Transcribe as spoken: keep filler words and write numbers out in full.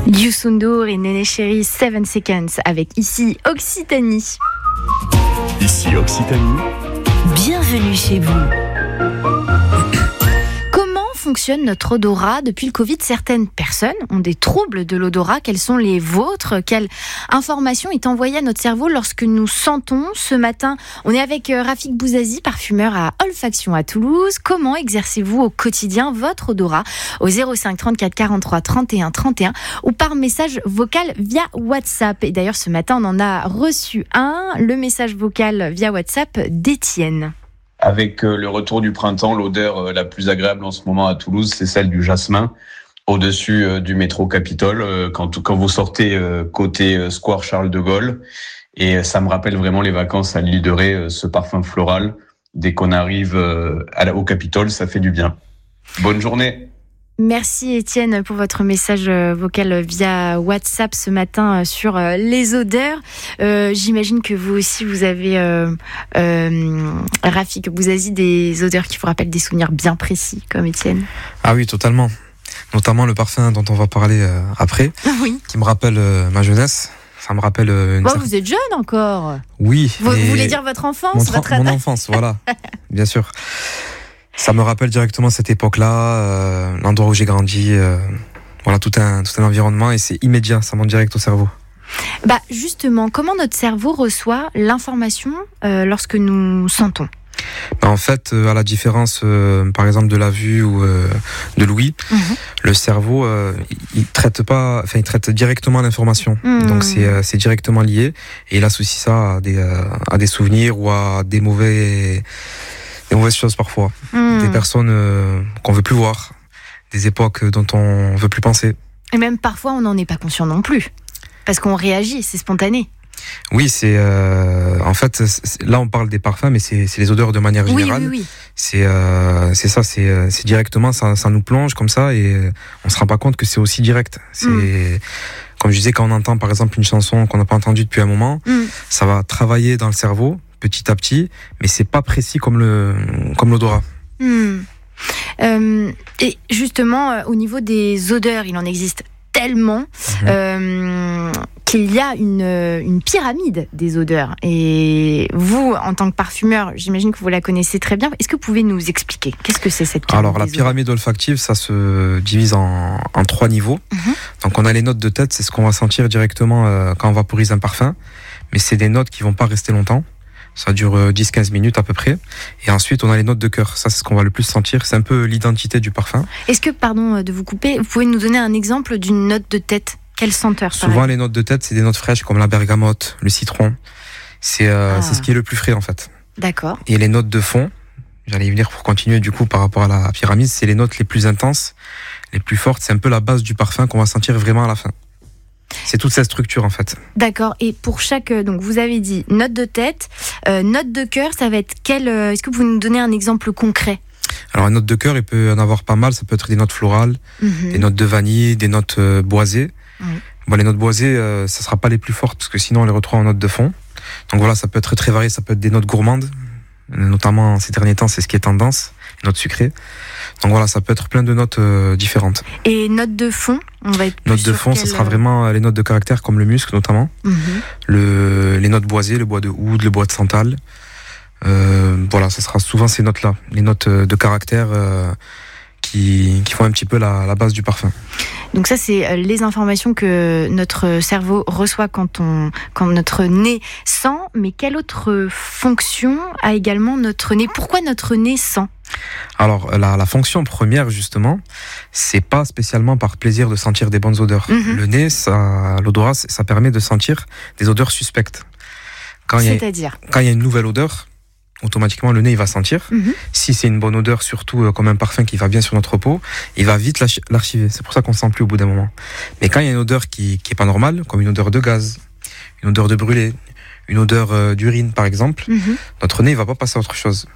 Youssou N'Dour et Néné Chéri, seven seconds, avec ici Occitanie. Ici Occitanie. Bienvenue chez vous. Fonctionne notre odorat depuis le Covid. Certaines personnes ont des troubles de l'odorat. Quels sont les vôtres? Quelle information est envoyée à notre cerveau lorsque nous sentons? Ce matin, on est avec Rafik Bouzazi, parfumeur à Olfaction à Toulouse. Comment exercez-vous au quotidien votre odorat? Au zéro cinq trente-quatre quarante-trois trente et un trente et un ou par message vocal via WhatsApp. Et d'ailleurs, ce matin, on en a reçu un, le message vocal via WhatsApp d'Étienne. Avec le retour du printemps, l'odeur la plus agréable en ce moment à Toulouse, c'est celle du jasmin au-dessus du métro Capitole, quand, quand vous sortez côté Square Charles de Gaulle. Et ça me rappelle vraiment les vacances à l'île de Ré, ce parfum floral. Dès qu'on arrive au Capitole, ça fait du bien. Bonne journée. Merci Étienne pour votre message vocal via WhatsApp ce matin sur les odeurs. Euh, j'imagine que vous aussi vous avez, euh, euh, Rafik Bouzazi, des odeurs qui vous rappellent des souvenirs bien précis comme Étienne. Ah oui, totalement. Notamment le parfum dont on va parler euh, après, oui. qui me rappelle euh, ma jeunesse. Ça me rappelle une bon, certaine... Vous êtes jeune encore. Oui. Vous, vous voulez dire votre enfance, mon, tra- votre... mon enfance, voilà, bien sûr. Ça me rappelle directement cette époque-là, euh, l'endroit où j'ai grandi, euh, voilà, tout un, tout un environnement, et c'est immédiat, ça monte direct au cerveau. Bah justement, comment notre cerveau reçoit l'information euh, lorsque nous sentons? Bah en fait, euh, à la différence, euh, par exemple, de la vue ou euh, de l'ouïe, mmh. le cerveau, euh, il traite pas, enfin, il traite directement l'information. Mmh. Donc c'est, euh, c'est directement lié, et il associe ça à des, euh, à des souvenirs ou à des mauvais. Des mauvaises choses parfois, mmh. des personnes euh, qu'on veut plus voir, des époques dont on veut plus penser. Et même parfois on n'en est pas conscient non plus, parce qu'on réagit, c'est spontané. Oui, c'est euh, en fait c'est, là on parle des parfums, mais c'est, c'est les odeurs de manière générale. Oui, oui, oui. C'est euh, c'est ça, c'est, c'est directement ça, ça nous plonge comme ça et on se rend pas compte que c'est aussi direct. C'est mmh. comme je disais, quand on entend par exemple une chanson qu'on n'a pas entendue depuis un moment, mmh. ça va travailler dans le cerveau. Petit à petit, mais c'est pas précis comme le comme l'odorat. Mmh. Euh, et justement, euh, au niveau des odeurs, il en existe tellement mmh. euh, qu'il y a une une pyramide des odeurs. Et vous, en tant que parfumeur, j'imagine que vous la connaissez très bien. Est-ce que vous pouvez nous expliquer qu'est-ce que c'est cette pyramide? Alors la pyramide olfactive, ça se divise en en trois niveaux. Mmh. Donc on a les notes de tête, c'est ce qu'on va sentir directement euh, quand on vaporise un parfum, mais c'est des notes qui vont pas rester longtemps. Ça dure dix à quinze minutes à peu près. Et ensuite, on a les notes de cœur. Ça, c'est ce qu'on va le plus sentir. C'est un peu l'identité du parfum. Est-ce que, pardon de vous couper, vous pouvez nous donner un exemple d'une note de tête? Quelle senteur? Souvent, les notes de tête, c'est des notes fraîches comme la bergamote, le citron. C'est, euh, ah. c'est ce qui est le plus frais, en fait. D'accord. Et les notes de fond, j'allais y venir pour continuer, du coup, par rapport à la pyramide, c'est les notes les plus intenses, les plus fortes. C'est un peu la base du parfum qu'on va sentir vraiment à la fin. C'est toute cette structure en fait. D'accord. Et pour chaque, donc vous avez dit note de tête, euh, note de cœur, ça va être quelle? euh, Est-ce que vous pouvez nous donner un exemple concret? Alors une note de cœur, il peut en avoir pas mal. Ça peut être des notes florales, mmh. des notes de vanille, des notes euh, boisées. Mmh. Bon, les notes boisées, euh, ça sera pas les plus fortes parce que sinon on les retrouve en notes de fond. Donc voilà, ça peut être très varié. Ça peut être des notes gourmandes, notamment ces derniers temps, c'est ce qui est tendance, les notes sucrées. Donc voilà, ça peut être plein de notes euh, différentes. Et notes de fond, on va être plus Notes de fond, quelle... ça sera vraiment les notes de caractère comme le musc notamment, mmh. le, les notes boisées, le bois de oud, le bois de santal. Euh, voilà, ça sera souvent ces notes-là, les notes de caractère euh, qui, qui font un petit peu la, la base du parfum. Donc ça, c'est les informations que notre cerveau reçoit quand, on, quand notre nez sent. Mais quelle autre fonction a également notre nez? Pourquoi notre nez sent? Alors, la, la fonction première, justement, c'est pas spécialement par plaisir de sentir des bonnes odeurs. Mmh. Le nez, ça, l'odorat, ça permet de sentir des odeurs suspectes. Quand C'est-à-dire? Quand il y a une nouvelle odeur, automatiquement le nez il va sentir. Mmh. Si c'est une bonne odeur, surtout euh, comme un parfum qui va bien sur notre peau, il va vite l'archiver. C'est pour ça qu'on ne sent plus au bout d'un moment. Mais quand il y a une odeur qui qui est pas normale, comme une odeur de gaz, une odeur de brûlé, une odeur euh, d'urine par exemple, mmh. notre nez il va pas passer à autre chose.